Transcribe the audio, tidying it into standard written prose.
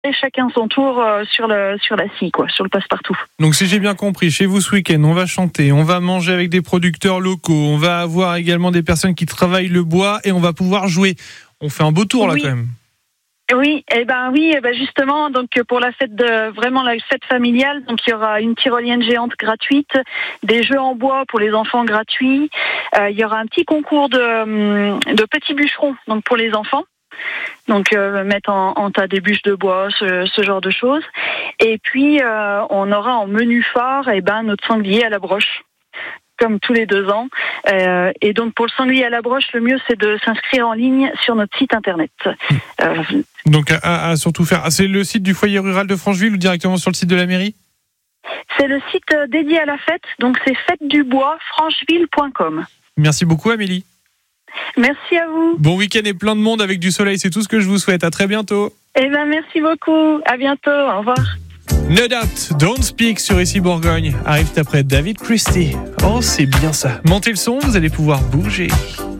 et chacun son tour sur la scie, quoi, sur le passe-partout. Donc si j'ai bien compris, chez vous ce week-end, on va chanter, on va manger avec des producteurs locaux, on va avoir également des personnes qui travaillent le bois et on va pouvoir jouer. On fait un beau tour là quand même. Oui, justement, donc pour la fête vraiment la fête familiale, donc il y aura une tyrolienne géante gratuite, des jeux en bois pour les enfants gratuits, il y aura un petit concours de petits bûcherons, donc pour les enfants. Donc mettre en tas des bûches de bois, ce genre de choses. Et puis on aura en menu phare notre sanglier à la broche, comme tous les 2 ans. Et donc pour le sanglier à la broche, le mieux c'est de s'inscrire en ligne sur notre site internet. Donc à surtout faire. C'est le site du foyer rural de Francheville ou directement sur le site de la mairie ? C'est le site dédié à la fête, donc c'est fêteduboisfrancheville.com. Merci beaucoup Amélie. Merci à vous. Bon week-end et plein de monde avec du soleil, c'est tout ce que je vous souhaite. À très bientôt. Merci beaucoup. À bientôt. Au revoir. No Doubt, Don't Speak sur Ici Bourgogne arrive après David Christie. Oh, c'est bien ça. Montez le son, vous allez pouvoir bouger.